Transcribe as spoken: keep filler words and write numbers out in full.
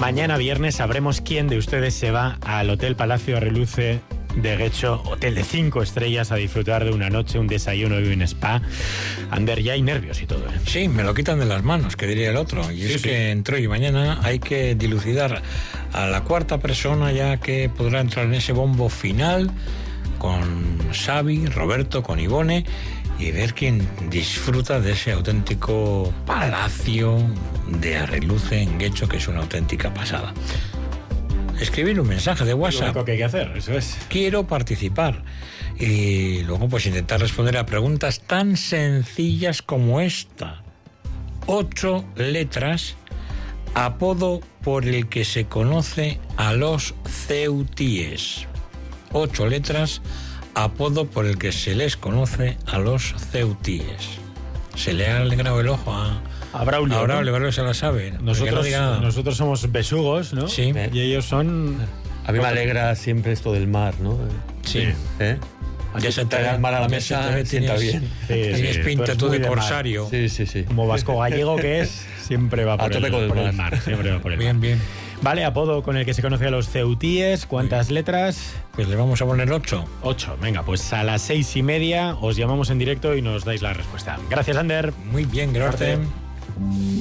Mañana viernes sabremos quién de ustedes se va al Hotel Palacio Reluce de Guecho, hotel de cinco estrellas, a disfrutar de una noche, un desayuno y un spa. Ander, ya hay nervios y todo, ¿eh? Sí, me lo quitan de las manos, que diría el otro. Y Sí, es sí. que entró y mañana hay que dilucidar a la cuarta persona ya que podrá entrar en ese bombo final con Xavi, Roberto, con Ivone, y ver quién disfruta de ese auténtico palacio de Arreluce en Guecho, que es una auténtica pasada. Escribir un mensaje de Lo WhatsApp. único que hay que hacer, eso es. Quiero participar. Y luego pues intentar responder a preguntas tan sencillas como esta. Ocho letras, apodo por el que se conoce a los ceutíes. Ocho letras, apodo por el que se les conoce a los ceutíes. Se le ha alegrado el ojo a... A Braulio, Ahora ¿no? Braulio se la sabe. Que no Nosotros, diga nada. nosotros somos besugos, ¿no? Sí. Y ellos son... A mí me alegra siempre esto del mar, ¿no? Sí. ¿Eh? Ya se te Traer ve al mar a la ya se mesa, te ve, sienta tienes- bien. Sí, Tienes sí, pinta eres tú muy de de mar. corsario. Sí, sí, sí. Como vasco gallego que es, siempre va por, A tope el, con el por el mar. mar. Siempre va por el Bien, mar. bien. Vale, apodo con el que se conoce a los ceutíes. ¿Cuántas letras? Pues le vamos a poner ocho. Ocho. Venga, pues a las seis y media os llamamos en directo y nos dais la respuesta. Gracias, Ander. Muy bien, gracias. Arte.